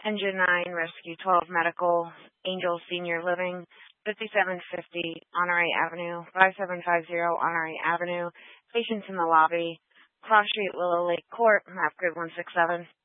Engine 9, Rescue 12 Medical, Angel Senior Living, 5750 Honoré Avenue, 5750 Honoré Avenue, patients in the lobby, Cross Street, Willow Lake Court, map grid 167.